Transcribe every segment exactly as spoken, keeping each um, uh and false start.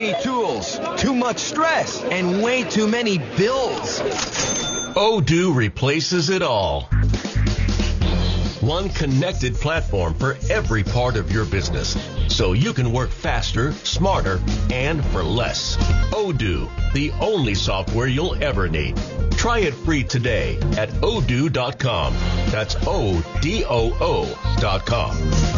Tools, too much stress, and way too many bills. Odoo replaces it all. One connected platform for every part of your business, so you can work faster, smarter, and for less. Odoo, the only software you'll ever need. Try it free today at odoo dot com. That's O D O O dot com.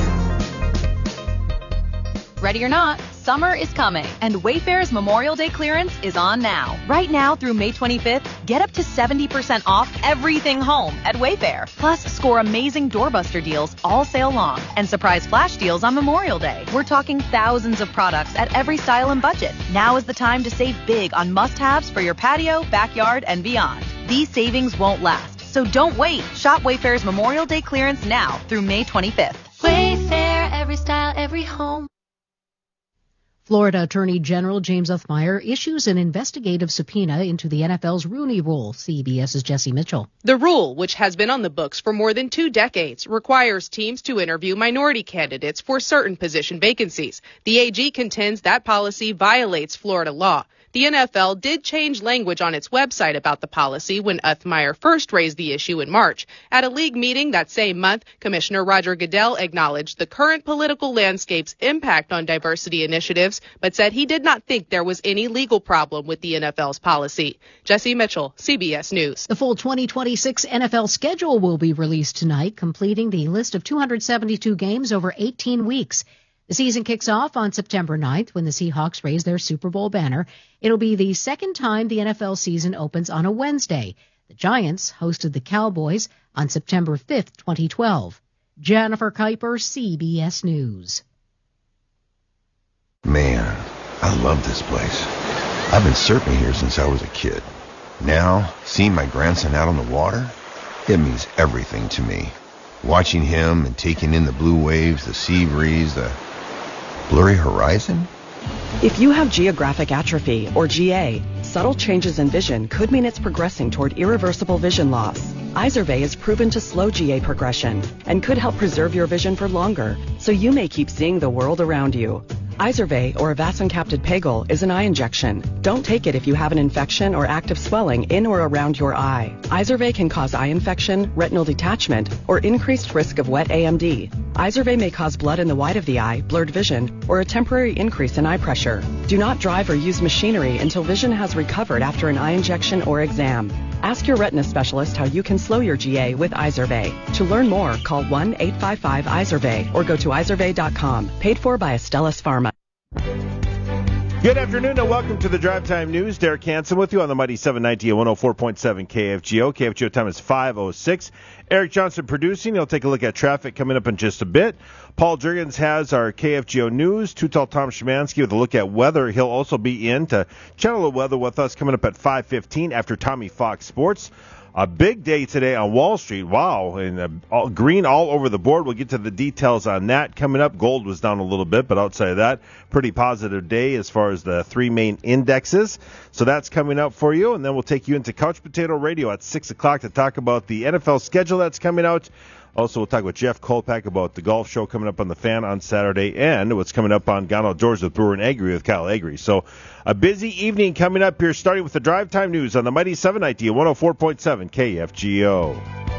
Ready or not, summer is coming, and Wayfair's Memorial Day clearance is on now. Right now through May twenty-fifth, get up to seventy percent off everything home at Wayfair. Plus, score amazing doorbuster deals all sale long and surprise flash deals on Memorial Day. We're talking thousands of products at every style and budget. Now is the time to save big on must-haves for your patio, backyard, and beyond. These savings won't last, so don't wait. Shop Wayfair's Memorial Day clearance now through May twenty-fifth. Wayfair, every style, every home. Florida Attorney General James Othmeyer issues an investigative subpoena into the N F L's Rooney Rule. CBS's Jesse Mitchell. The rule, which has been on the books for more than two decades, requires teams to interview minority candidates for certain position vacancies. The A G contends that policy violates Florida law. The N F L did change language on its website about the policy when Othmeyer first raised the issue in March. At a league meeting that same month, Commissioner Roger Goodell acknowledged the current political landscape's impact on diversity initiatives, but said he did not think there was any legal problem with the N F L's policy. Jesse Mitchell, C B S News. The full twenty twenty-six N F L schedule will be released tonight, completing the list of two hundred seventy-two games over eighteen weeks. The season kicks off on September ninth when the Seahawks raise their Super Bowl banner. It'll be the second time the N F L season opens on a Wednesday. The Giants hosted the Cowboys on September fifth, twenty twelve. Jennifer Kuiper, C B S News. Man, I love this place. I've been surfing here since I was a kid. Now, seeing my grandson out on the water, it means everything to me. Watching him and taking in the blue waves, the sea breeze, the blurry horizon. If you have geographic atrophy, or G A, subtle changes in vision could mean it's progressing toward irreversible vision loss. Izervay is proven to slow G A progression and could help preserve your vision for longer, so you may keep seeing the world around you. Izervay, or avacincaptad pegol, is an eye injection. Don't take it if you have an infection or active swelling in or around your eye. Izervay can cause eye infection, retinal detachment, or increased risk of wet A M D. Izervay may cause blood in the white of the eye, blurred vision, or a temporary increase in eye pressure. Do not drive or use machinery until vision has recovered after an eye injection or exam. Ask your retina specialist how you can slow your G A with Izervay. To learn more, call one eight five five Izervay or go to izervay dot com. Paid for by Astellas Pharma. Good afternoon and welcome to the Drive Time News. Derek Hansen with you on the Mighty seven ninety and one oh four point seven K F G O. K F G O time is five oh six. Eric Johnson producing. He'll take a look at traffic coming up in just a bit. Paul Jurgens has our K F G O News. Two-Tall Tom Szymanski with a look at weather. He'll also be in to channel the weather with us coming up at five fifteen after Tommy Fox Sports. A big day today on Wall Street. Wow. And uh, all, green all over the board. We'll get to the details on that coming up. Gold was down a little bit, but outside of that, pretty positive day as far as the three main indexes. So that's coming up for you. And then we'll take you into Couch Potato Radio at six o'clock to talk about the N F L schedule that's coming out. Also, we'll talk with Jeff Kolpak about the golf show coming up on the Fan on Saturday and what's coming up on Gone Outdoors with Brewer and Agri with Kyle Agri. So a busy evening coming up here, starting with the Drive Time News on the Mighty seven ninety and one oh four point seven K F G O.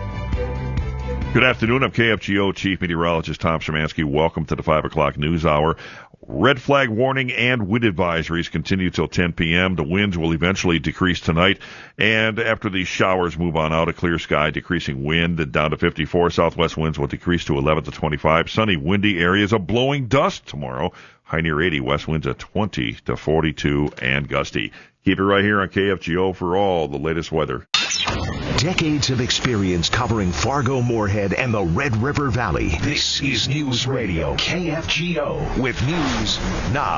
Good afternoon. I'm K F G O Chief Meteorologist Tom Szymanski. Welcome to the five o'clock news hour. Red flag warning and wind advisories continue till ten p.m. The winds will eventually decrease tonight, and after these showers move on out, a clear sky, decreasing wind down to fifty-four. Southwest winds will decrease to eleven to twenty-five. Sunny, windy areas of blowing dust tomorrow. High near eighty. West winds at twenty to forty-two and gusty. Keep it right here on K F G O for all the latest weather. Decades of experience covering Fargo-Moorhead and the Red River Valley. This is News Radio K F G O with news now.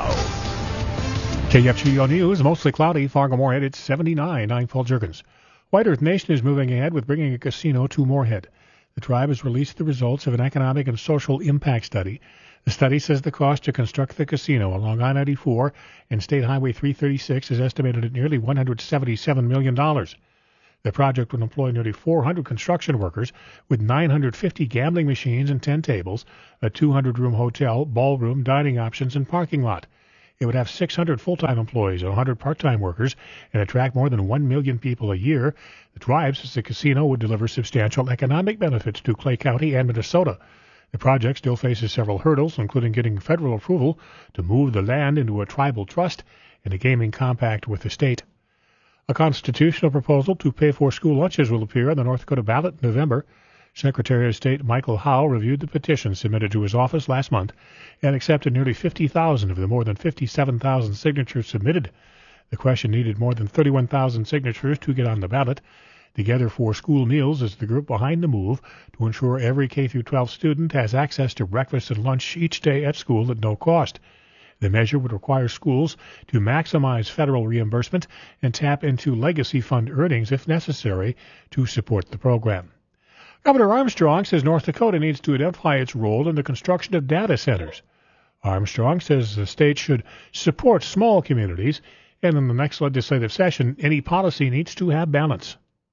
K F G O News, mostly cloudy. Fargo-Moorhead, it's seventy-nine. I'm Paul Jurgens. White Earth Nation is moving ahead with bringing a casino to Moorhead. The tribe has released the results of an economic and social impact study. The study says the cost to construct the casino along I ninety-four and State Highway three thirty-six is estimated at nearly one hundred seventy-seven million dollars. The project would employ nearly four hundred construction workers with nine hundred fifty gambling machines and ten tables, a two hundred room hotel, ballroom, dining options, and parking lot. It would have six hundred full-time employees and one hundred part-time workers and attract more than one million people a year. The tribe says the casino would deliver substantial economic benefits to Clay County and Minnesota. The project still faces several hurdles, including getting federal approval to move the land into a tribal trust and a gaming compact with the state. A constitutional proposal to pay for school lunches will appear on the North Dakota ballot in November. Secretary of State Michael Howe reviewed the petition submitted to his office last month and accepted nearly fifty thousand of the more than fifty-seven thousand signatures submitted. The question needed more than thirty-one thousand signatures to get on the ballot. Together for School Meals is the group behind the move to ensure every K through twelve student has access to breakfast and lunch each day at school at no cost. The measure would require schools to maximize federal reimbursement and tap into legacy fund earnings if necessary to support the program. Governor Armstrong says North Dakota needs to identify its role in the construction of data centers. Armstrong says the state should support small communities, and in the next legislative session, any policy needs to have balance.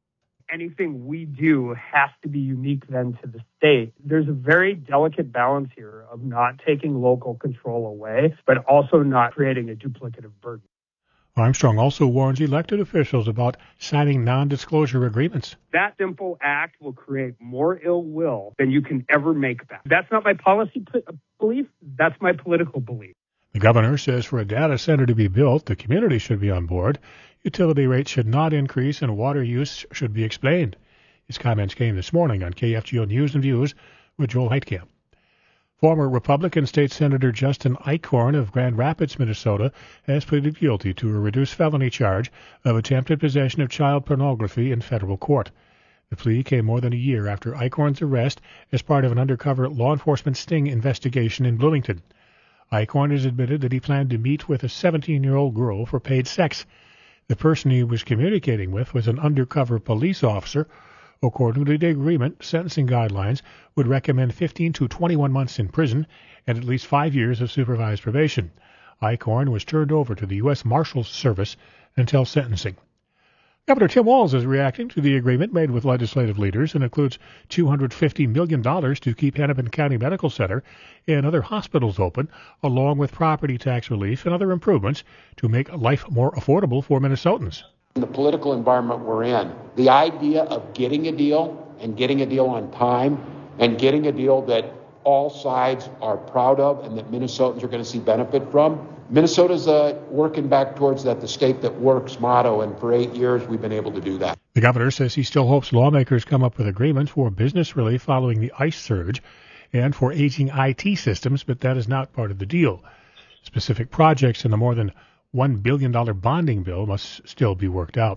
Anything we do has to be unique then to the state. There's a very delicate balance here of not taking local control away, but also not creating a duplicative burden. Armstrong also warns elected officials about signing non-disclosure agreements. That simple act will create more ill will than you can ever make back. That's not my policy p- belief. That's my political belief. The governor says for a data center to be built, the community should be on board. Utility rates should not increase and water use should be explained. His comments came this morning on K F G O News and Views with Joel Heitkamp. Former Republican State Senator Justin Eichhorn of Grand Rapids, Minnesota, has pleaded guilty to a reduced felony charge of attempted possession of child pornography in federal court. The plea came more than a year after Eichhorn's arrest as part of an undercover law enforcement sting investigation in Bloomington. Eichhorn has admitted that he planned to meet with a seventeen-year-old girl for paid sex. The person he was communicating with was an undercover police officer. According to the agreement, sentencing guidelines would recommend fifteen to twenty-one months in prison and at least five years of supervised probation. Eichhorn was turned over to the U S Marshals Service until sentencing. Governor Tim Walz is reacting to the agreement made with legislative leaders and includes two hundred fifty million dollars to keep Hennepin County Medical Center and other hospitals open, along with property tax relief and other improvements to make life more affordable for Minnesotans. In the political environment we're in, the idea of getting a deal and getting a deal on time and getting a deal that all sides are proud of and that Minnesotans are going to see benefit from. Minnesota's uh, working back towards that the state that works motto, and for eight years we've been able to do that. The governor says he still hopes lawmakers come up with agreements for business relief following the ICE surge and for aging I T systems, but that is not part of the deal. Specific projects in the more than one billion dollars bonding bill must still be worked out.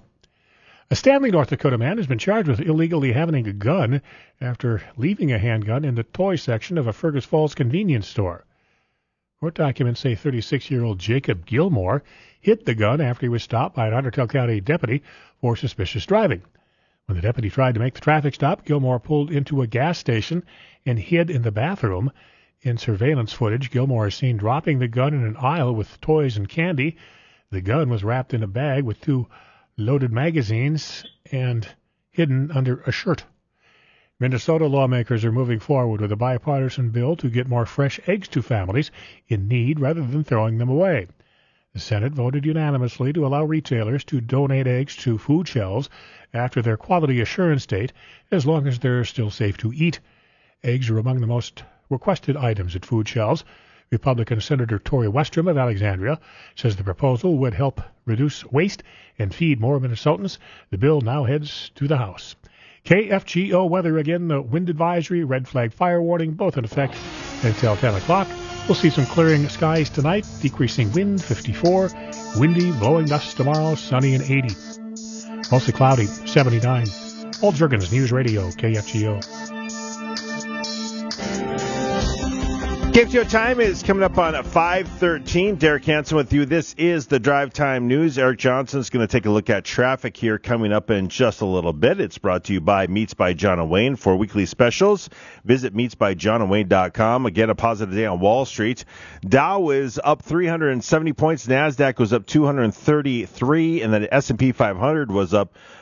A Stanley, North Dakota man has been charged with illegally having a gun after leaving a handgun in the toy section of a Fergus Falls convenience store. Court documents say thirty-six-year-old Jacob Gilmore hid the gun after he was stopped by an Undertale County deputy for suspicious driving. When the deputy tried to make the traffic stop, Gilmore pulled into a gas station and hid in the bathroom. In surveillance footage, Gilmore is seen dropping the gun in an aisle with toys and candy. The gun was wrapped in a bag with two loaded magazines and hidden under a shirt. Minnesota lawmakers are moving forward with a bipartisan bill to get more fresh eggs to families in need rather than throwing them away. The Senate voted unanimously to allow retailers to donate eggs to food shelves after their quality assurance date, as long as they're still safe to eat. Eggs are among the most requested items at food shelves. Republican Senator Tori Westrom of Alexandria says the proposal would help reduce waste and feed more Minnesotans. The bill now heads to the House. K F G O weather again, the wind advisory, red flag fire warning, both in effect until ten o'clock. We'll see some clearing skies tonight, decreasing wind, fifty-four, windy, blowing gusts tomorrow, sunny and eighty. Mostly cloudy, seventy-nine. Paul Jurgens, News Radio, K F G O. K F G O time is coming up on five thirteen. Derek Hansen with you. This is the Drive Time News. Eric Johnson's going to take a look at traffic here coming up in just a little bit. It's brought to you by Meats by John and Wayne. For weekly specials, visit meats by john and wayne dot com. Again, a positive day on Wall Street. Dow is up three hundred seventy points. NASDAQ was up two hundred thirty-three, and then the S and P five hundred was up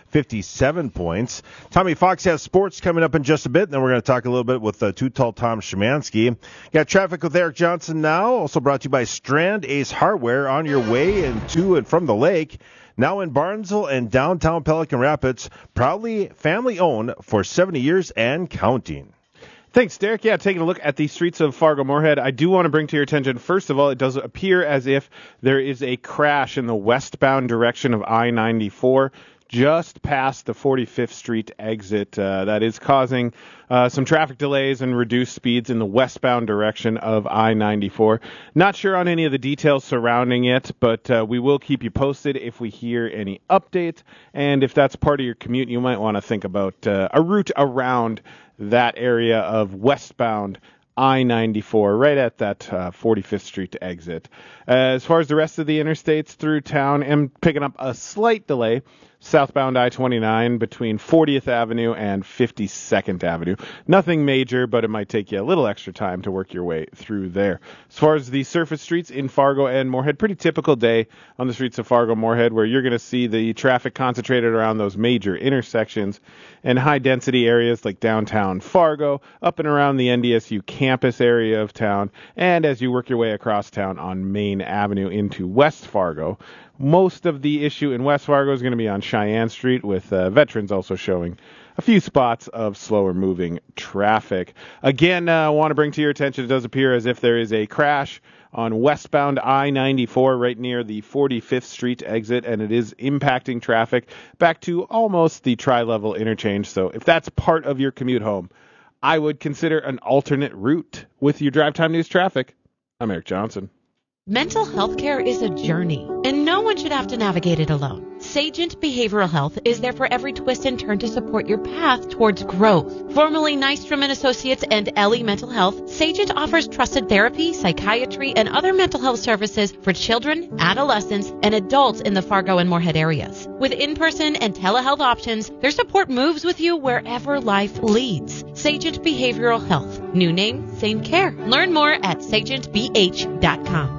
fifty-seven points. Tommy Fox has sports coming up in just a bit, and then we're going to talk a little bit with uh, Too Tall Tom Szymanski. Got traffic with Eric Johnson now, also brought to you by Strand Ace Hardware, on your way and to and from the lake. Now in Barnesville and downtown Pelican Rapids, proudly family-owned for seventy years and counting. Thanks, Derek. Yeah, taking a look at the streets of Fargo-Moorhead, I do want to bring to your attention, first of all, it does appear as if there is a crash in the westbound direction of I ninety-four, just past the forty-fifth Street exit. Uh, that is causing uh, some traffic delays and reduced speeds in the westbound direction of I ninety-four. Not sure on any of the details surrounding it, but uh, we will keep you posted if we hear any updates. And if that's part of your commute, you might want to think about uh, a route around that area of westbound I ninety-four, right at that uh, forty-fifth Street exit. Uh, as far as the rest of the interstates through town, I'm picking up a slight delay. Southbound I twenty-nine between fortieth Avenue and fifty-second Avenue. Nothing major, but it might take you a little extra time to work your way through there. As far as the surface streets in Fargo and Moorhead, pretty typical day on the streets of Fargo-Moorhead, where you're going to see the traffic concentrated around those major intersections and high-density areas like downtown Fargo, up and around the N D S U campus area of town, and as you work your way across town on Main Avenue into West Fargo. Most of the issue in West Fargo is going to be on Cheyenne Street, with uh, veterans also showing a few spots of slower moving traffic. Again, I uh, want to bring to your attention, it does appear as if there is a crash on westbound I ninety-four right near the forty-fifth Street exit, and it is impacting traffic back to almost the tri-level interchange. So if that's part of your commute home, I would consider an alternate route. With your Drive Time News traffic, I'm Eric Johnson. Mental health care is a journey, and no one should have to navigate it alone. Sagent Behavioral Health is there for every twist and turn to support your path towards growth. Formerly Nystrom and Associates and Ellie Mental Health, Sagent offers trusted therapy, psychiatry, and other mental health services for children, adolescents, and adults in the Fargo and Moorhead areas. With in-person and telehealth options, their support moves with you wherever life leads. Sagent Behavioral Health. New name, same care. Learn more at sagent b h dot com.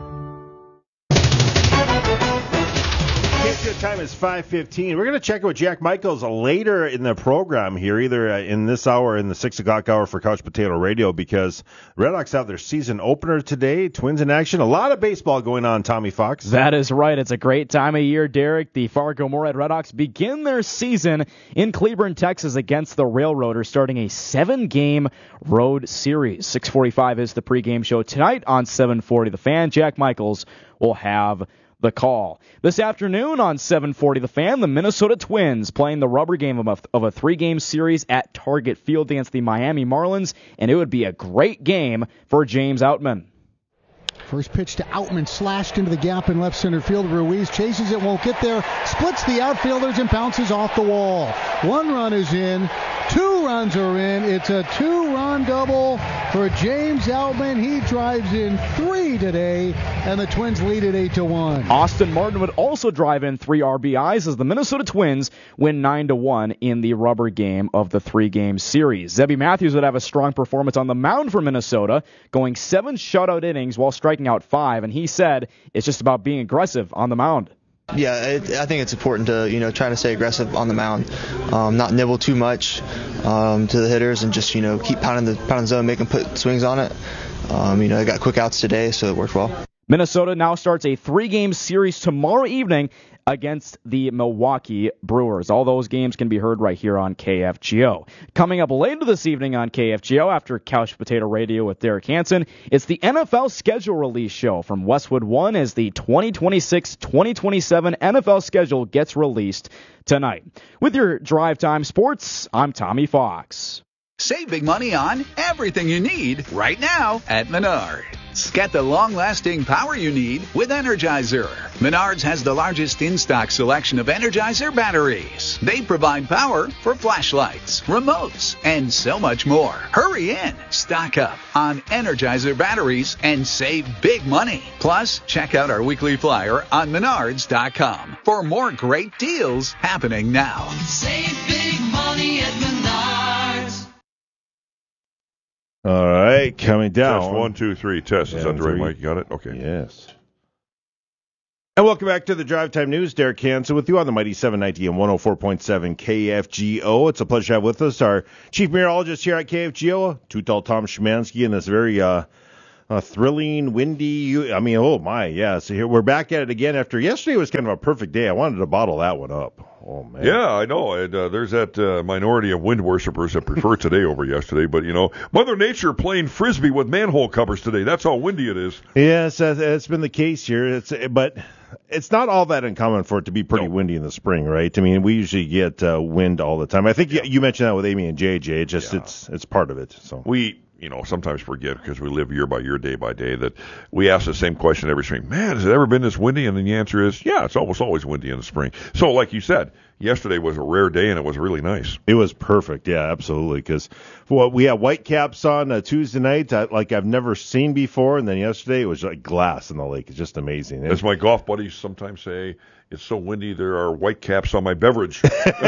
Time is five fifteen. We're going to check in with Jack Michaels later in the program here, either in this hour or in the six o'clock hour for Couch Potato Radio, because Red Hawks have their season opener today. Twins in action. A lot of baseball going on, Tommy Fox. That is right. It's a great time of year, Derek. The Fargo-Moorhead Red Hawks begin their season in Cleburne, Texas against the Railroaders, starting a seven-game road series. six forty-five is the pregame show tonight on seven forty The Fan. Jack Michaels will have the call. This afternoon on seven forty The Fan, the Minnesota Twins playing the rubber game of a, of a three-game series at Target Field against the Miami Marlins, and it would be a great game for James Outman. First pitch to Outman, slashed into the gap in left center field. Ruiz chases it, won't get there, splits the outfielders and bounces off the wall. One run is in, two runs are in. It's a two-run double for James Outman. He drives in three today, and the Twins lead it eight to one. Austin Martin would also drive in three R B Is as the Minnesota Twins win nine to one in the rubber game of the three-game series. Zebby Matthews would have a strong performance on the mound for Minnesota, going seven shutout innings while striking out five, and he said it's just about being aggressive on the mound. Yeah, it, I think it's important to, you know, try to stay aggressive on the mound, um, not nibble too much um, to the hitters, and just, you know, keep pounding the pounding zone, make them put swings on it. Um, you know, they got quick outs today, so it worked well. Minnesota now starts a three-game series tomorrow evening against the Milwaukee Brewers. All those games can be heard right here on K F G O. Coming up later this evening on K F G O after Couch Potato Radio with Derek Hansen, it's the N F L schedule release show from Westwood One as the twenty twenty-six twenty twenty-seven N F L schedule gets released tonight. With your Drive Time Sports, I'm Tommy Fox. Save big money on everything you need right now at Menards. Get the long-lasting power you need with Energizer. Menards has the largest in-stock selection of Energizer batteries. They provide power for flashlights, remotes, and so much more. Hurry in, stock up on Energizer batteries, and save big money. Plus, check out our weekly flyer on menards dot com for more great deals happening now. Save big money at Menards. All right, coming down. Test one, two, three. Test. Is that the right mic? You got it? Okay. Yes. And welcome back to the Drive Time News. Derek Hansen with you on the Mighty seven ninety and one oh four point seven K F G O. It's a pleasure to have with us our chief meteorologist here at K F G O, two-tall Tom Szymanski, in this very uh, uh, thrilling, windy, I mean, oh my, yeah. So here we're back at it again after yesterday was kind of a perfect day. I wanted to bottle that one up. Oh, man. Yeah, I know. And, uh, there's that uh, minority of wind worshippers that prefer today over yesterday. But, you know, Mother Nature playing Frisbee with manhole covers today. That's how windy it is. Yes, uh, it's been the case here. It's But it's not all that uncommon for it to be pretty no. windy in the spring, right? I mean, we usually get uh, wind all the time. I think yeah. you, you mentioned that with Amy and J J. It's just yeah. it's it's part of it. So we... you know, sometimes forget because we live year by year, day by day, that we ask the same question every spring. Man, has it ever been this windy? And the answer is, yeah, it's almost always windy in the spring. So, like you said, yesterday was a rare day and it was really nice. It was perfect, yeah, absolutely. Because well, we had white caps on uh, Tuesday night, uh, like I've never seen before, and then yesterday it was like glass in the lake. It's just amazing. As my golf buddies sometimes say, it's so windy there are white caps on my beverage.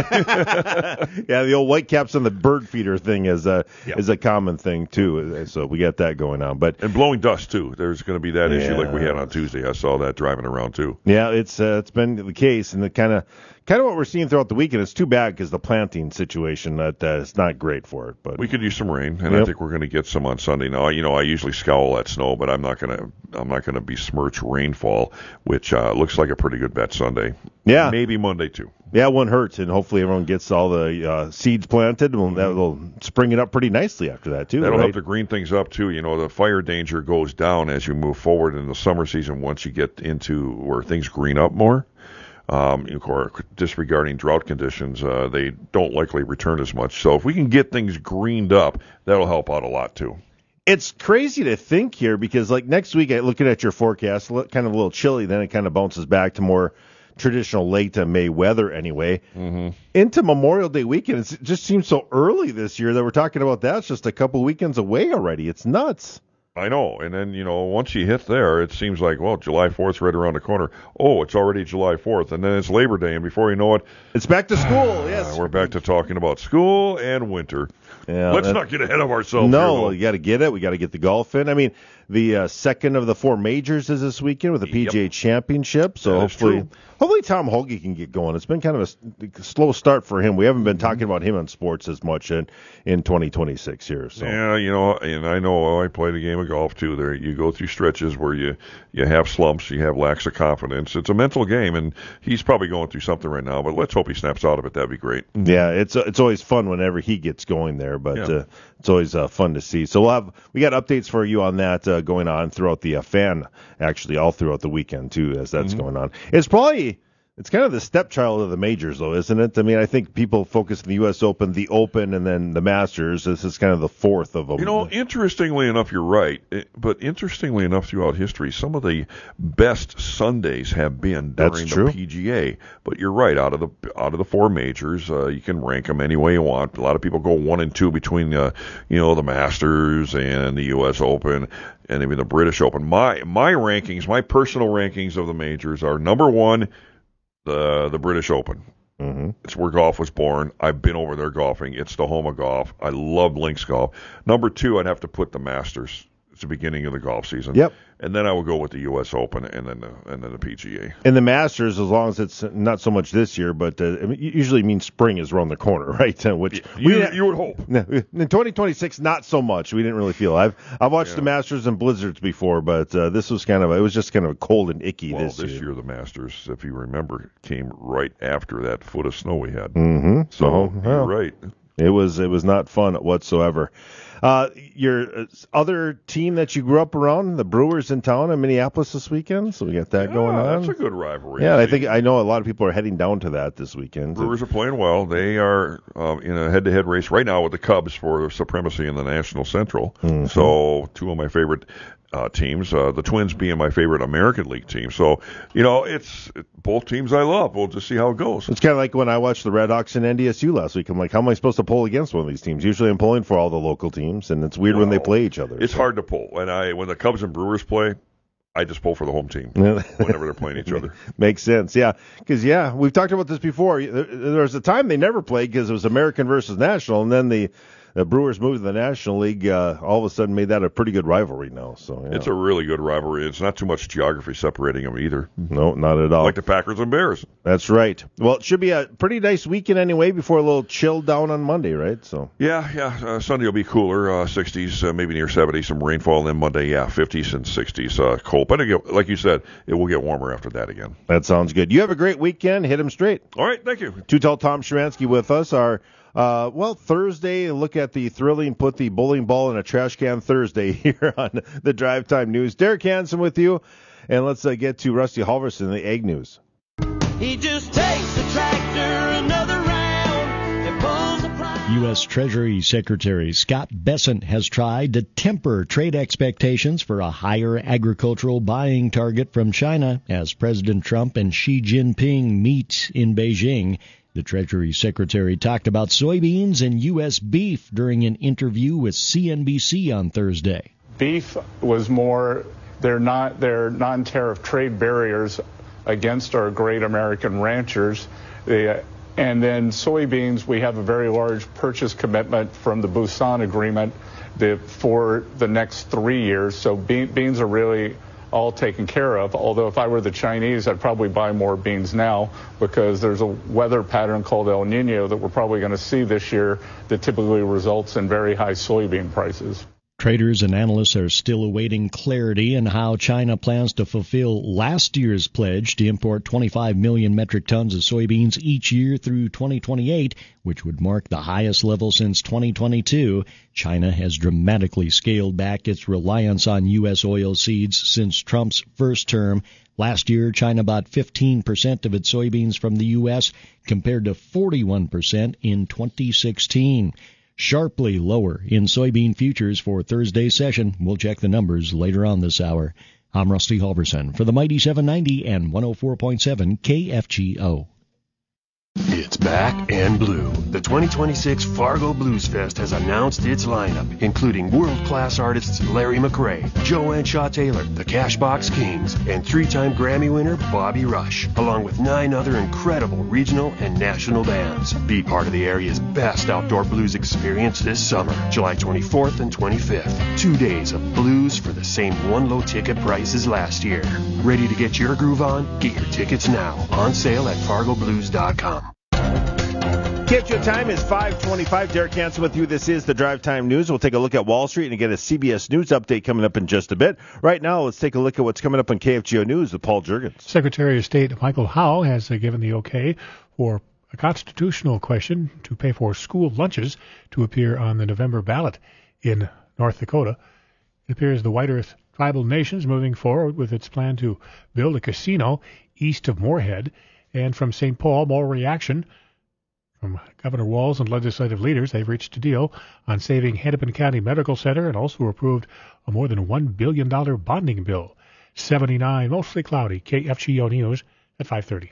Yeah, the old white caps on the bird feeder thing is a yeah. is a common thing too. So we got that going on. But and blowing dust too. There's going to be that yeah. issue like we had on Tuesday. I saw that driving around too. Yeah, it's uh, it's been the case, and the kind of kind of what we're seeing throughout the weekend. It's too bad because the planting situation that uh, it's not great for it. But we could use some rain, and yep. I think we're going to get some on Sunday. Now, you know, I usually scowl at snow, but I'm not going to I'm not going to besmirch rainfall, which uh, looks like a pretty good bet Sunday. Yeah, maybe Monday too. Yeah, one hurts, and hopefully everyone gets all the uh, seeds planted, and that will spring it up pretty nicely after that too. That'll right? help to green things up too. You know, the fire danger goes down as you move forward in the summer season once you get into where things green up more. Um, of course, disregarding drought conditions, uh, they don't likely return as much. So if we can get things greened up, that'll help out a lot too. It's crazy to think here because, like, next week, looking at your forecast, kind of a little chilly, then it kind of bounces back to more traditional late to May weather anyway. Mm-hmm. Into Memorial Day weekend, it just seems so early this year that we're talking about that. It's just a couple weekends away already. It's nuts. I know. And then, you know, once you hit there, it seems like, well, July fourth's right around the corner. Oh, it's already July fourth. And then it's Labor Day. And before you know it, it's back to school. Yes. We're back to talking about school and winter. Yeah, Let's not get ahead of ourselves. No, here, you got to get it. We got to get the golf in. I mean, the uh, second of the four majors is this weekend with the P G A yep. Championship. So that hopefully, hopefully Tom Hoge can get going. It's been kind of a slow start for him. We haven't been talking about him on sports as much in, in twenty twenty-six here. So. Yeah, you know, and I know I played a game of golf too. There, you go through stretches where you you have slumps, you have lacks of confidence. It's a mental game, and he's probably going through something right now. But let's hope he snaps out of it. That'd be great. Yeah, it's uh, it's always fun whenever he gets going there. But yeah. uh, it's always uh, fun to see. So we'll have we got updates for you on that uh, going on throughout the uh, fan, actually all throughout the weekend too, as that's mm-hmm. going on. It's probably it's kind of the stepchild of the majors, though, isn't it? I mean, I think people focus on the U S Open, the Open, and then the Masters. This is kind of the fourth of them. You know, interestingly enough, you're right. But interestingly enough, throughout history, some of the best Sundays have been during That's the true. P G A. But you're right. Out of the out of the four majors, uh, you can rank them any way you want. A lot of people go one and two between, uh, you know, the Masters and the U S Open and even the British Open. My my rankings, my personal rankings of the majors are number one. The the British Open. Mm-hmm. It's where golf was born. I've been over there golfing. It's the home of golf. I love links golf. Number two, I'd have to put the Masters. It's the beginning of the golf season. Yep. And then I would go with the U S Open and then the, and then the P G A. And the Masters, as long as it's not so much this year, but uh, it usually means spring is around the corner, right? Uh, which you, we, you would hope. In twenty twenty-six, not so much. We didn't really feel. I've I've watched Yeah. the Masters and blizzards before, but uh, this was kind of it was just kind of cold and icky Well, this, this year. year the Masters, if you remember, came right after that foot of snow we had. Mm-hmm. So Oh, you're well. right. It was it was not fun whatsoever. Uh, your uh, other team that you grew up around, the Brewers in town in Minneapolis this weekend, so we got that Yeah, going on. That's a good rivalry. Yeah, I See, think I know a lot of people are heading down to that this weekend. Brewers are playing well. They are um, in a head-to-head race right now with the Cubs for supremacy in the National Central. Mm-hmm. So two of my favorite uh, teams, uh, the Twins being my favorite American League team. So, you know, it's it, both teams I love. We'll just see how it goes. It's kind of like when I watched the Red Hawks and N D S U last week. I'm like, how am I supposed to pull against one of these teams? Usually I'm pulling for all the local teams, and it's weird when they play each other. It's so. hard to pull. When I when the Cubs and Brewers play, I just pull for the home team whenever they're playing each other. Makes sense, yeah. Because, yeah, we've talked about this before. There, there was a time they never played because it was American versus National, and then the the Brewers moved to the National League, uh, all of a sudden made that a pretty good rivalry now. So yeah. It's a really good rivalry. It's not too much geography separating them either. No, not at all. Like the Packers and Bears. That's right. Well, it should be a pretty nice weekend anyway before a little chill down on Monday, right? So Yeah, yeah. Uh, Sunday will be cooler, uh, sixties, uh, maybe near seventies, some rainfall. Then Monday, yeah, fifties and sixties, uh, cold. But again, like you said, it will get warmer after that again. That sounds good. You have a great weekend. Hit 'em straight. All right, thank you. Too-Tall Tom Shemansky with us. Our Uh, well, Thursday, look at the thrilling put the bowling ball in a trash can Thursday here on the Drive Time News. Derek Hansen with you, and let's uh, get to Rusty Halverson, the Ag News. He just takes the tractor another round and pulls the price. U S. Treasury Secretary Scott Bessent has tried to temper trade expectations for a higher agricultural buying target from China as President Trump and Xi Jinping meet in Beijing. The Treasury Secretary talked about soybeans and U S beef during an interview with C N B C on Thursday. Beef was more, they're not, they're non-tariff trade barriers against our great American ranchers. They, and then soybeans, we have a very large purchase commitment from the Busan Agreement the, for the next three years. So be, beans are really all taken care of, although if I were the Chinese, I'd probably buy more beans now because there's a weather pattern called El Nino that we're probably going to see this year that typically results in very high soybean prices. Traders and analysts are still awaiting clarity in how China plans to fulfill last year's pledge to import twenty-five million metric tons of soybeans each year through twenty twenty-eight, which would mark the highest level since twenty twenty-two. China has dramatically scaled back its reliance on U S oil seeds since Trump's first term. Last year, China bought fifteen percent of its soybeans from the U S compared to forty-one percent in twenty sixteen. Sharply lower in soybean futures for Thursday's session. We'll check the numbers later on this hour. I'm Rusty Halverson for the Mighty seven ninety and one oh four point seven K F G O. It's back and blue. The twenty twenty-six Fargo Blues Fest has announced its lineup, including world-class artists Larry McRae, Joanne Shaw Taylor, the Cashbox Kings, and three-time Grammy winner Bobby Rush, along with nine other incredible regional and national bands. Be part of the area's best outdoor blues experience this summer, July twenty-fourth and twenty-fifth. Two days of blues for the same one-low ticket price as last year. Ready to get your groove on? Get your tickets now. On sale at fargo blues dot com. K F G O time is five twenty-five. Derek Hansen with you. This is the Drive Time News. We'll take a look at Wall Street and get a C B S News update coming up in just a bit. Right now, let's take a look at what's coming up on K F G O News with Paul Juergens. Secretary of State Michael Howe has uh, given the okay for a constitutional question to pay for school lunches to appear on the November ballot in North Dakota. It appears the White Earth Tribal Nation's moving forward with its plan to build a casino east of Moorhead. And from Saint Paul, more reaction from Governor Walz and legislative leaders. They've reached a deal on saving Hennepin County Medical Center and also approved a more than one billion dollars bonding bill. seventy-nine, mostly cloudy. K F G O News at five thirty.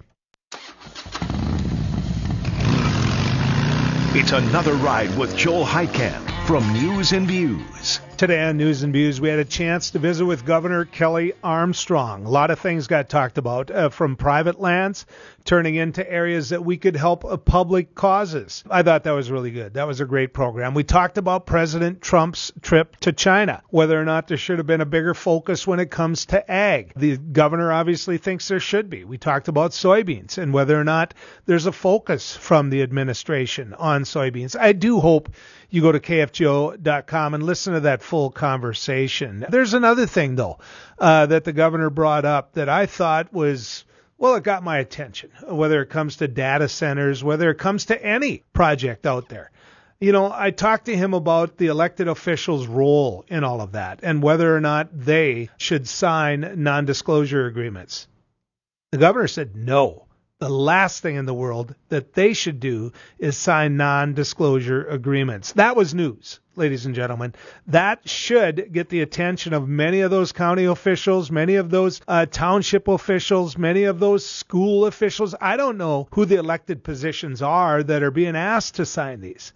It's another ride with Joel Heitkamp from News and Views. Today on News and Views, we had a chance to visit with Governor Kelly Armstrong. A lot of things got talked about, uh, from private lands turning into areas that we could help uh, public causes. I thought that was really good. That was a great program. We talked about President Trump's trip to China, whether or not there should have been a bigger focus when it comes to ag. The governor obviously thinks there should be. We talked about soybeans and whether or not there's a focus from the administration on soybeans. I do hope you go to K F G O dot com and listen to that full conversation. There's another thing, though, uh, that the governor brought up that I thought was, well, it got my attention, whether it comes to data centers, whether it comes to any project out there. You know, I talked to him about the elected officials' role in all of that and whether or not they should sign non-disclosure agreements. The governor said no. The last thing in the world that they should do is sign non-disclosure agreements. That was news, ladies and gentlemen. That should get the attention of many of those county officials, many of those uh, township officials, many of those school officials. I don't know who the elected positions are that are being asked to sign these.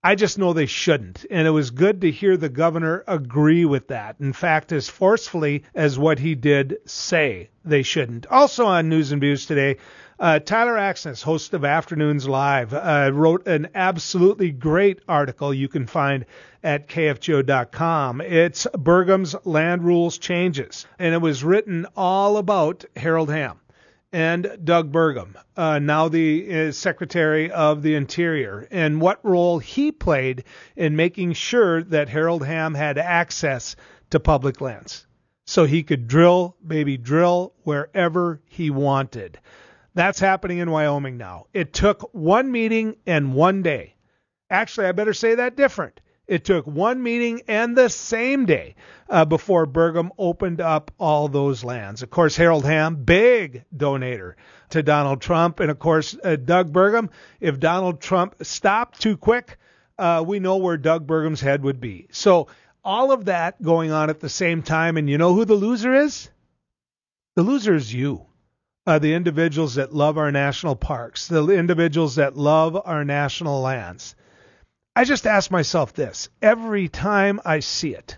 I just know they shouldn't. And it was good to hear the governor agree with that. In fact, as forcefully as what he did say they shouldn't. Also on News and Views today, uh, Tyler Axness, host of Afternoons Live, uh, wrote an absolutely great article you can find at K F G O dot com. It's Burgum's Land Rules Changes. And it was written all about Harold Hamm and Doug Burgum, uh, now the uh, Secretary of the Interior, and what role he played in making sure that Harold Hamm had access to public lands so he could drill, baby drill, wherever he wanted. That's happening in Wyoming now. It took one meeting and one day. Actually, I better say that different. It took one meeting and the same day uh, before Burgum opened up all those lands. Of course, Harold Hamm, big donator to Donald Trump. And, of course, uh, Doug Burgum, if Donald Trump stopped too quick, uh, we know where Doug Burgum's head would be. So all of that going on at the same time. And you know who the loser is? The loser is you. Uh, the individuals that love our national parks, the individuals that love our national lands. I just ask myself this every time I see it.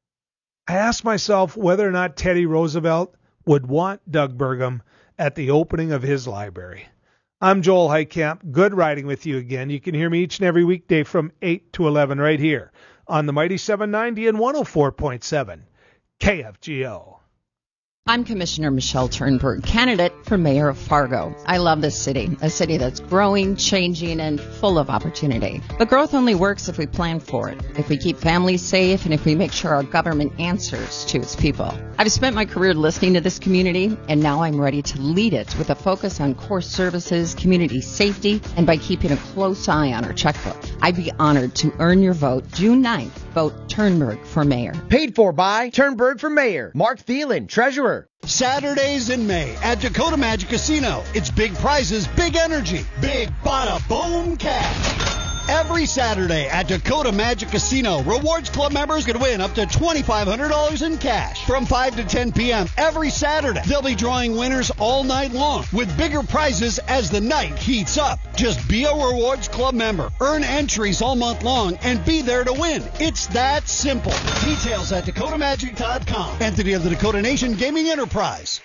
I ask myself whether or not Teddy Roosevelt would want Doug Burgum at the opening of his library. I'm Joel Heitkamp. Good riding with you again. You can hear me each and every weekday from eight to eleven right here on the Mighty seven ninety and one oh four point seven K F G O. I'm Commissioner Michelle Turnberg, candidate for mayor of Fargo. I love this city, a city that's growing, changing, and full of opportunity. But growth only works if we plan for it, if we keep families safe, and if we make sure our government answers to its people. I've spent my career listening to this community, and now I'm ready to lead it with a focus on core services, community safety, and by keeping a close eye on our checkbook. I'd be honored to earn your vote June ninth. Vote Turnberg for mayor. Paid for by Turnberg for mayor. Mark Thielen, treasurer. Saturdays in May at Dakota Magic Casino. It's big prizes, big energy, big bada boom cash. Every Saturday at Dakota Magic Casino, Rewards Club members can win up to twenty-five hundred dollars in cash. From five to ten p.m. every Saturday, they'll be drawing winners all night long with bigger prizes as the night heats up. Just be a Rewards Club member, earn entries all month long, and be there to win. It's that simple. Details at Dakota Magic dot com. Entity of the Dakota Nation Gaming Enterprise.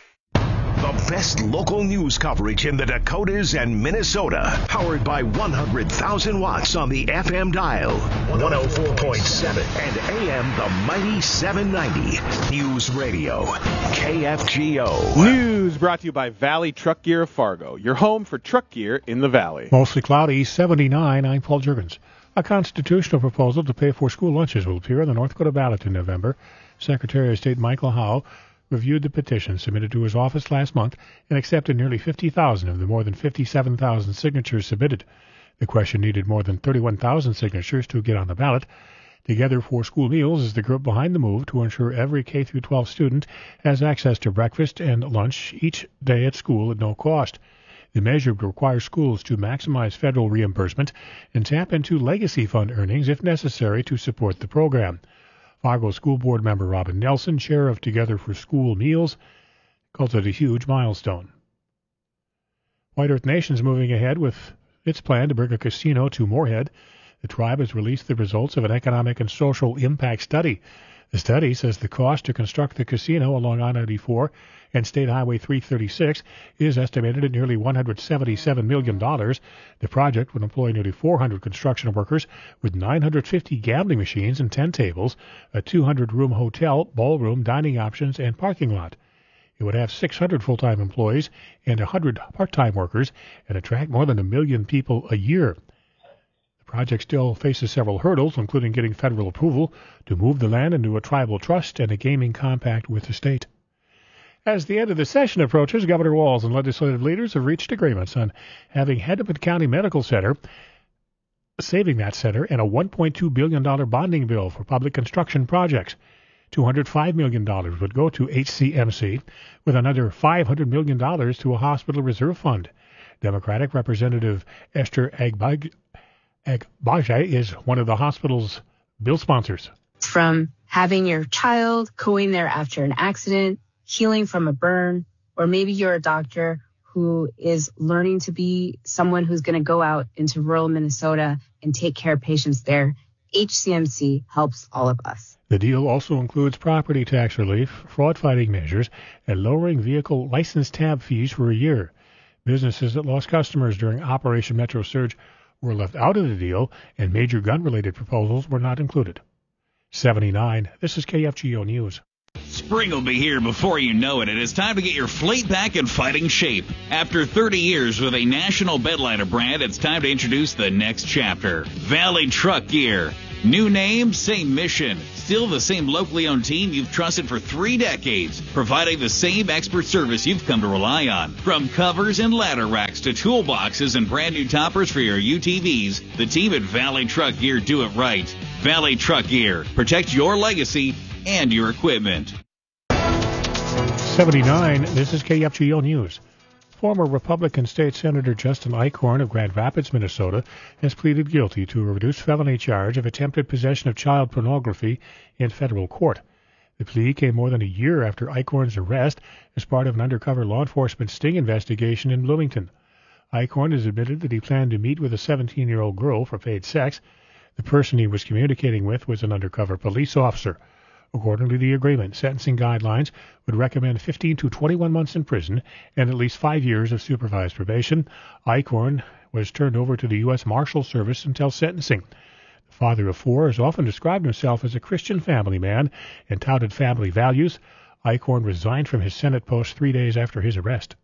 The best local news coverage in the Dakotas and Minnesota. Powered by one hundred thousand watts on the F M dial. one oh four point seven and A M the Mighty seven ninety. News Radio. K F G O. News brought to you by Valley Truck Gear of Fargo. Your home for truck gear in the Valley. Mostly cloudy, seventy-nine. I'm Paul Juergens. A constitutional proposal to pay for school lunches will appear on the North Dakota ballot in November. Secretary of State Michael Howe reviewed the petition submitted to his office last month and accepted nearly fifty thousand of the more than fifty-seven thousand signatures submitted. The question needed more than thirty-one thousand signatures to get on the ballot. Together for School Meals is the group behind the move to ensure every K through twelve student has access to breakfast and lunch each day at school at no cost. The measure would require schools to maximize federal reimbursement and tap into legacy fund earnings if necessary to support the program. Fargo School Board member Robin Nelson, chair of Together for School Meals, calls it a huge milestone. White Earth Nation's moving ahead with its plan to bring a casino to Moorhead. The tribe has released the results of an economic and social impact study. The study says the cost to construct the casino along I ninety-four and State Highway three thirty-six is estimated at nearly one hundred seventy-seven million dollars. The project would employ nearly four hundred construction workers with nine hundred fifty gambling machines and ten tables, a two hundred room hotel, ballroom, dining options, and parking lot. It would have six hundred full-time employees and one hundred part-time workers and attract more than a million people a year. The project still faces several hurdles, including getting federal approval to move the land into a tribal trust and a gaming compact with the state. As the end of the session approaches, Governor Walz and legislative leaders have reached agreements on having Hennepin County Medical Center, saving that center, and a one point two billion dollars bonding bill for public construction projects. two hundred five million dollars would go to H C M C, with another five hundred million dollars to a hospital reserve fund. Democratic Representative Esther Agbaj- Agbaje is one of the hospital's bill sponsors. From having your child going there after an accident, healing from a burn, or maybe you're a doctor who is learning to be someone who's going to go out into rural Minnesota and take care of patients there, H C M C helps all of us. The deal also includes property tax relief, fraud-fighting measures, and lowering vehicle license tab fees for a year. Businesses that lost customers during Operation Metro Surge were left out of the deal, and major gun-related proposals were not included. seventy-nine. This is K F G O News. Spring will be here before you know it. It is time to get your fleet back in fighting shape. After thirty years with a national bedliner brand, it's time to introduce the next chapter. Valley Truck Gear. New name, same mission. Still the same locally owned team you've trusted for three decades, providing the same expert service you've come to rely on. From covers and ladder racks to toolboxes and brand new toppers for your U T Vs, the team at Valley Truck Gear do it right. Valley Truck Gear. Protect your legacy and your equipment. seventy-nine. This is K F G O News. Former Republican State Senator Justin Eichhorn of Grand Rapids, Minnesota, has pleaded guilty to a reduced felony charge of attempted possession of child pornography in federal court. The plea came more than a year after Eichhorn's arrest as part of an undercover law enforcement sting investigation in Bloomington. Eichhorn has admitted that he planned to meet with a seventeen-year-old girl for paid sex. The person he was communicating with was an undercover police officer. According to the agreement, sentencing guidelines would recommend fifteen to twenty-one months in prison and at least five years of supervised probation. Eichhorn was turned over to the U S Marshal Service until sentencing. The father of four has often described himself as a Christian family man and touted family values. Eichhorn resigned from his Senate post three days after his arrest.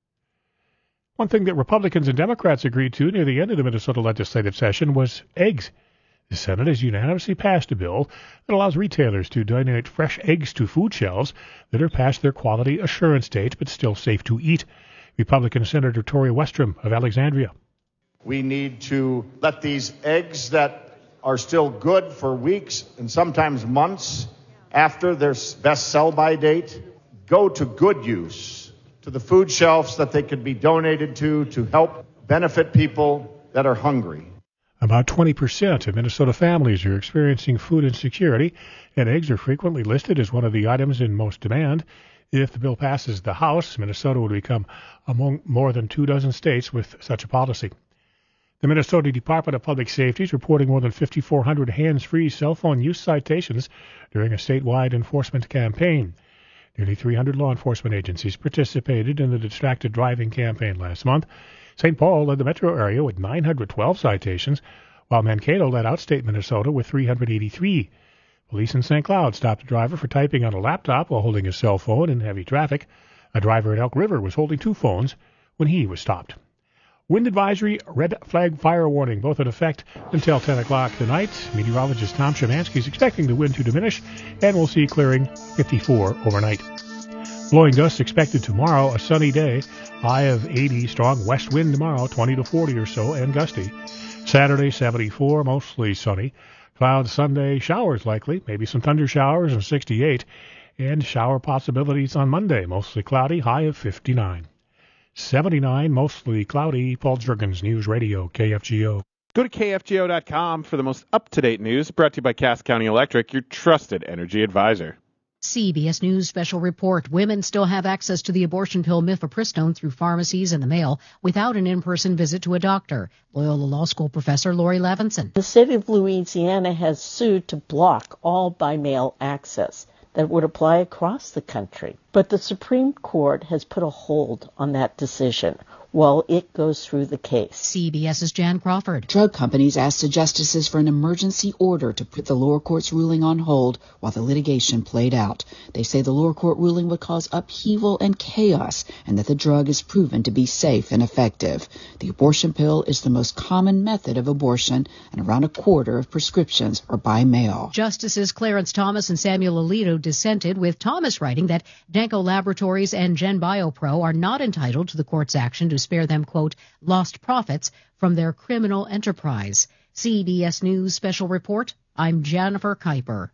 One thing that Republicans and Democrats agreed to near the end of the Minnesota legislative session was eggs. The Senate has unanimously passed a bill that allows retailers to donate fresh eggs to food shelves that are past their quality assurance date but still safe to eat. Republican Senator Tori Westrom of Alexandria. We need to let these eggs that are still good for weeks and sometimes months after their best sell-by date go to good use, to the food shelves that they could be donated to to help benefit people that are hungry. About twenty percent of Minnesota families are experiencing food insecurity, and eggs are frequently listed as one of the items in most demand. If the bill passes the House, Minnesota would become among more than two dozen states with such a policy. The Minnesota Department of Public Safety is reporting more than fifty-four hundred hands-free cell phone use citations during a statewide enforcement campaign. Nearly three hundred law enforcement agencies participated in the distracted driving campaign last month. Saint Paul led the metro area with nine hundred twelve citations, while Mankato led outstate Minnesota with three hundred eighty-three. Police in Saint Cloud stopped a driver for typing on a laptop while holding his cell phone in heavy traffic. A driver in Elk River was holding two phones when he was stopped. Wind advisory, red flag fire warning, both in effect until ten o'clock tonight. Meteorologist Tom Szymanski is expecting the wind to diminish, and we'll see clearing fifty-four overnight. Blowing gusts expected tomorrow, a sunny day, high of eighty, strong west wind tomorrow, twenty to forty or so, and gusty. Saturday, seventy-four, mostly sunny. Clouds Sunday, showers likely, maybe some thunder showers, and sixty-eight. And shower possibilities on Monday, mostly cloudy, high of fifty-nine. seventy-nine, mostly cloudy. Paul Jurgens, News Radio, K F G O. Go to K F G O dot com for the most up-to-date news, brought to you by Cass County Electric, your trusted energy advisor. C B S News special report. Women still have access to the abortion pill mifepristone through pharmacies and the mail without an in-person visit to a doctor. Loyola Law School professor Lori Levinson. The state of Louisiana has sued to block all by-mail access that would apply across the country. But the Supreme Court has put a hold on that decision while it goes through the case. CBS's Jan Crawford. Drug companies asked the justices for an emergency order to put the lower court's ruling on hold while the litigation played out. They say the lower court ruling would cause upheaval and chaos, and that the drug is proven to be safe and effective. The abortion pill is the most common method of abortion, and around a quarter of prescriptions are by mail. Justices Clarence Thomas and Samuel Alito dissented, with Thomas writing that Danco Laboratories and GenBioPro are not entitled to the court's action to spare them, quote, lost profits from their criminal enterprise. C B S News Special Report. I'm Jennifer Kuiper.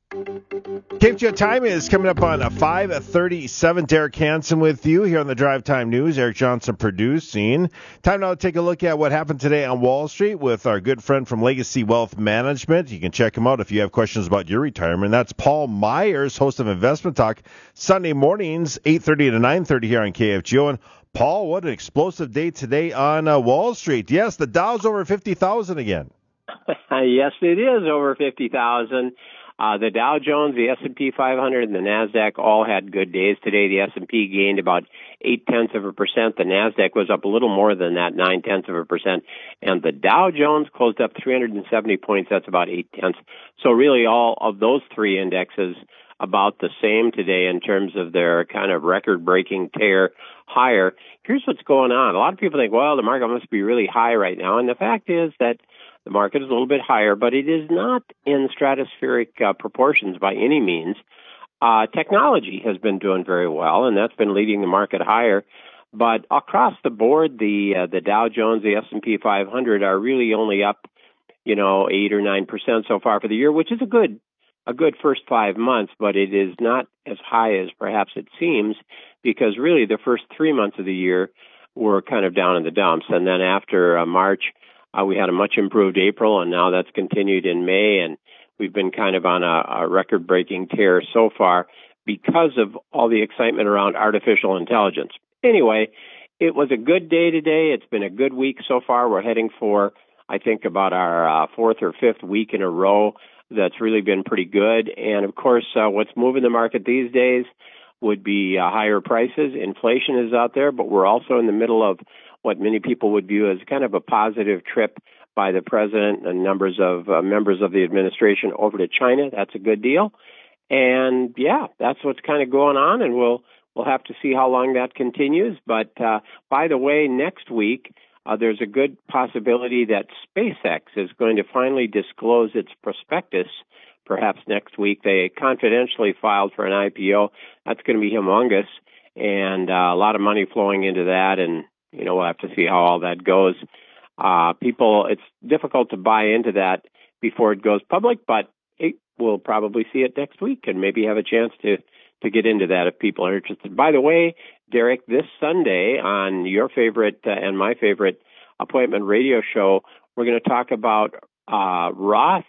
K F G O time is coming up on five thirty-seven. Derek Hansen with you here on the Drive Time News. Eric Johnson producing. Time now to take a look at what happened today on Wall Street with our good friend from Legacy Wealth Management. You can check him out if you have questions about your retirement. That's Paul Myers, host of Investment Talk, Sunday mornings, eight thirty to nine thirty here on K F G O. And Paul, what an explosive day today on uh, Wall Street. Yes, the Dow's over fifty thousand again. Yes, it is over fifty thousand. Uh, the Dow Jones, the S and P five hundred, and the NASDAQ all had good days today. The S and P gained about eight-tenths of a percent. The NASDAQ was up a little more than that, nine-tenths of a percent. And the Dow Jones closed up three hundred seventy points. That's about eight-tenths. So really all of those three indexes about the same today in terms of their kind of record-breaking tear higher. Here's what's going on. A lot of people think, well, the market must be really high right now. And the fact is that the market is a little bit higher, but it is not in stratospheric uh, proportions by any means. Uh, technology has been doing very well, and that's been leading the market higher. But across the board, the uh, the Dow Jones, the S and P five hundred are really only up, you know, eight or nine percent so far for the year, which is a good a good first five months. But it is not as high as perhaps it seems, because really the first three months of the year were kind of down in the dumps, and then after uh, March. Uh, we had a much improved April, and now that's continued in May, and we've been kind of on a, a record-breaking tear so far because of all the excitement around artificial intelligence. Anyway, it was a good day today. It's been a good week so far. We're heading for, I think, about our uh, fourth or fifth week in a row that's really been pretty good. And, of course, uh, what's moving the market these days would be uh, higher prices. Inflation is out there, but we're also in the middle of what many people would view as kind of a positive trip by the president and numbers of uh, members of the administration over to China. That's a good deal. And, yeah, that's what's kind of going on, and we'll we'll have to see how long that continues. But, uh, by the way, next week, uh, there's a good possibility that SpaceX is going to finally disclose its prospectus. Perhaps next week. They confidentially filed for an I P O. That's going to be humongous, and uh, a lot of money flowing into that, and you know, we'll have to see how all that goes. Uh, people, it's difficult to buy into that before it goes public, but it, we'll probably see it next week and maybe have a chance to, to get into that if people are interested. By the way, Derek, this Sunday on your favorite uh, and my favorite appointment radio show, we're going to talk about uh, Roth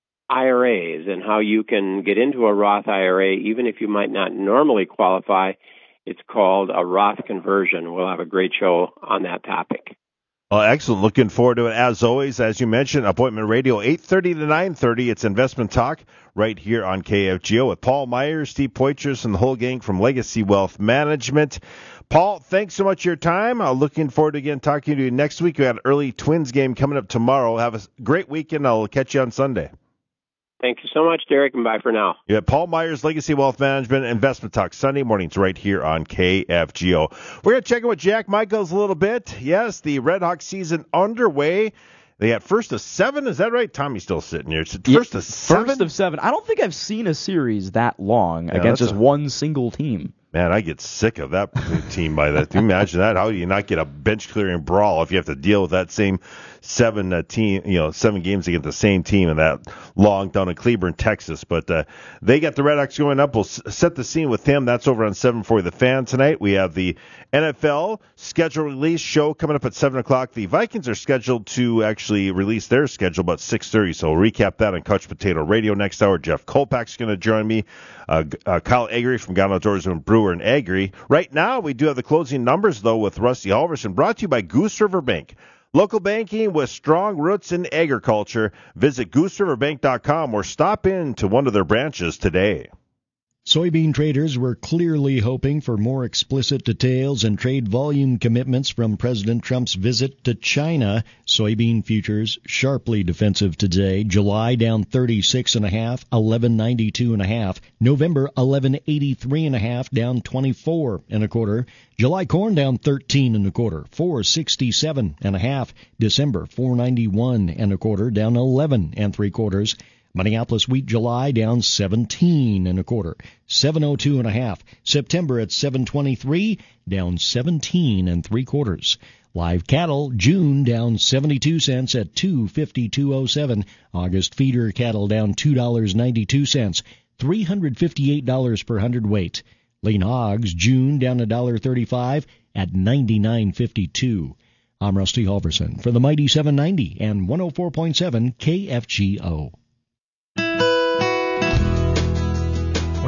I R As and how you can get into a Roth I R A even if you might not normally qualify. It's called a Roth conversion. We'll have a great show on that topic. Well, excellent. Looking forward to it. As always, as you mentioned, Appointment Radio, eight thirty to nine thirty. It's Investment Talk right here on K F G O with Paul Myers, Steve Poitras, and the whole gang from Legacy Wealth Management. Paul, thanks so much for your time. I'm looking forward to again talking to you next week. We got an early Twins game coming up tomorrow. Have a great weekend. I'll catch you on Sunday. Thank you so much, Derek, and bye for now. Yeah, Paul Myers, Legacy Wealth Management, Investment Talk, Sunday mornings right here on K F G O. We're going to check in with Jack Michaels a little bit. Yes, the Red Hawks season underway. They had first of seven. Is that right? Tommy's still sitting here. First yeah, of seven? First of seven. I don't think I've seen a series that long Yeah, against just a, one single team. Man, I get sick of that team by that. Can you imagine that? How do you not get a bench clearing brawl if you have to deal with that same seven uh, team, you know, seven games against the same team and that long down in Cleburne, Texas? But uh, they got the Red Hawks going up. We'll s- set the scene with them. That's over on seven forty The Fan tonight. We have the N F L schedule release show coming up at seven o'clock. The Vikings are scheduled to actually release their schedule about six thirty, so we'll recap that on Couch Potato Radio next hour. Jeff Kolpak's going to join me. Uh, uh, Kyle Agri from Gone Outdoors and Brewer and Agri. Right now, we do have the closing numbers, though, with Rusty Halverson, brought to you by Goose River Bank. Local banking with strong roots in agriculture. Visit goose river bank dot com or stop in to one of their branches today. Soybean traders were clearly hoping for more explicit details and trade volume commitments from President Trump's visit to China. Soybean futures sharply defensive today. July down thirty-six and a half, eleven ninety-two and a half. November eleven eighty-three and a half, down twenty-four and a quarter. July corn down thirteen and a quarter, four sixty-seven and a half. December four ninety-one and a quarter, down eleven and three quarters. Minneapolis wheat July down seventeen and a quarter, seven oh two and a half. September at seven twenty-three, down seventeen and three quarters. Live cattle June down seventy-two cents at two fifty-two oh seven. August feeder cattle down two dollars and ninety-two cents, three hundred fifty-eight dollars per hundredweight. Lean hogs June down one dollar thirty-five at ninety-nine fifty-two. I'm Rusty Halverson for the Mighty seven ninety and one oh four point seven K F G O.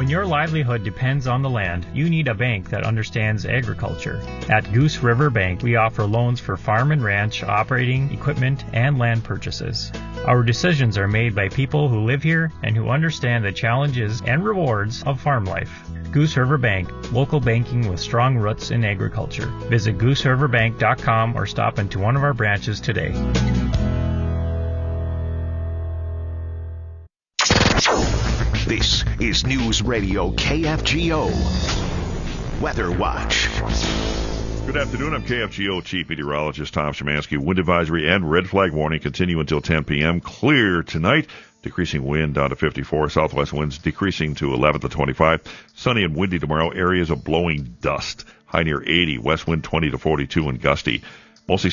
When your livelihood depends on the land, you need a bank that understands agriculture. At Goose River Bank, we offer loans for farm and ranch, operating, equipment, and land purchases. Our decisions are made by people who live here and who understand the challenges and rewards of farm life. Goose River Bank, local banking with strong roots in agriculture. Visit goose river bank dot com or stop into one of our branches today. This is News Radio K F G O Weather Watch. Good afternoon. I'm K F G O Chief Meteorologist Tom Szymanski. Wind advisory and red flag warning continue until ten p.m. Clear tonight. Decreasing wind down to fifty-four. Southwest winds decreasing to eleven to twenty-five. Sunny and windy tomorrow. Areas of blowing dust. High near eighty. West wind twenty to forty-two and gusty.